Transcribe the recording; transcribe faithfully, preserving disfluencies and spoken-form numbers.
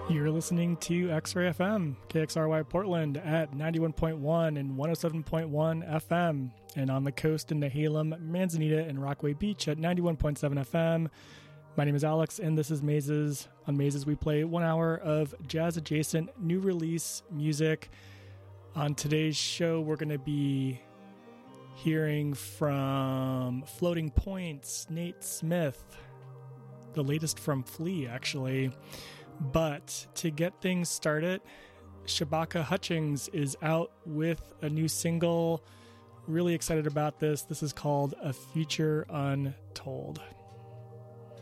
You're listening to X-Ray F M, K X R Y Portland at ninety-one point one and one oh seven point one F M, and on the coast in Nehalem, Manzanita, and Rockaway Beach at ninety-one point seven F M. My name is Alex, and this is Mazes. On Mazes, we play one hour of jazz-adjacent new release music. On today's show, we're going to be hearing from Floating Points, Nate Smith, the latest from Flea, actually. But to get things started, Shabaka Hutchings is out with a new single. Really excited about this. This is called A Future Untold.